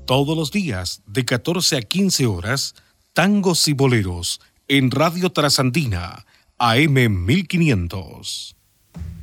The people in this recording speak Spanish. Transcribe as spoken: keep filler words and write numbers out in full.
Todos los días, de catorce a quince horas, tangos y boleros en Radio Trasandina, A M mil quinientos.